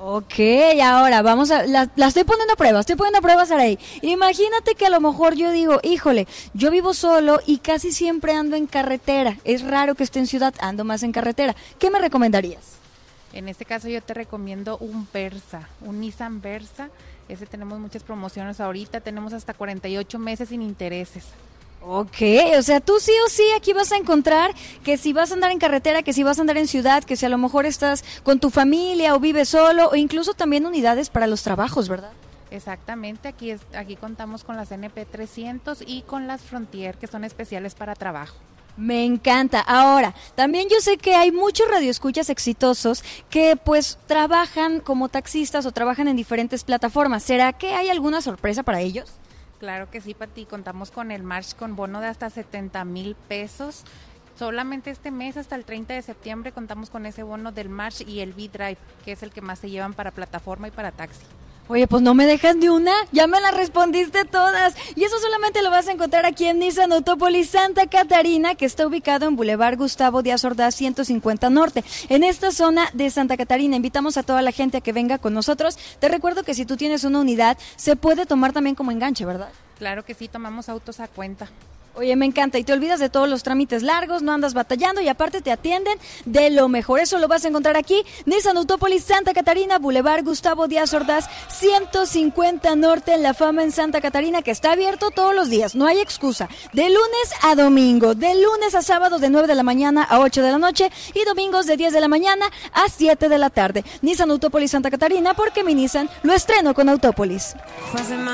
Ok, ahora vamos a, la estoy poniendo a prueba, Saraí. Imagínate que a lo mejor yo digo, híjole, yo vivo solo y casi siempre ando en carretera. Es raro que esté en ciudad, ando más en carretera. ¿Qué me recomendarías? En este caso yo te recomiendo un Nissan Versa. Ese tenemos muchas promociones ahorita, tenemos hasta 48 meses sin intereses. Ok, o sea, tú sí o sí aquí vas a encontrar que si vas a andar en carretera, que si vas a andar en ciudad, que si a lo mejor estás con tu familia o vives solo, o incluso también unidades para los trabajos, ¿verdad? Exactamente, aquí contamos con las NP300 y con las Frontier, que son especiales para trabajo. Me encanta. Ahora, también yo sé que hay muchos radioescuchas exitosos que pues trabajan como taxistas o trabajan en diferentes plataformas. ¿Será que hay alguna sorpresa para ellos? Claro que sí, Pati, contamos con el March con bono de hasta 70,000 pesos. Solamente este mes, hasta el 30 de septiembre, contamos con ese bono del March y el V-Drive, que es el que más se llevan para plataforma y para taxi. Oye, pues no me dejas ni una, ya me las respondiste todas. Y eso solamente lo vas a encontrar aquí en Nissan Autópolis Santa Catarina, que está ubicado en Boulevard Gustavo Díaz Ordaz 150 Norte. En esta zona de Santa Catarina invitamos a toda la gente a que venga con nosotros. Te recuerdo que si tú tienes una unidad, se puede tomar también como enganche, ¿verdad? Claro que sí, tomamos autos a cuenta. Oye, me encanta, y te olvidas de todos los trámites largos, no andas batallando y aparte te atienden de lo mejor. Eso lo vas a encontrar aquí, Nissan Autópolis Santa Catarina, Boulevard Gustavo Díaz Ordaz 150 Norte, en La Fama en Santa Catarina, que está abierto todos los días, no hay excusa, de lunes a domingo, de lunes a sábado de 9 de la mañana a 8 de la noche y domingos de 10 de la mañana a 7 de la tarde. Nissan Autópolis Santa Catarina, porque mi Nissan lo estreno con Autópolis.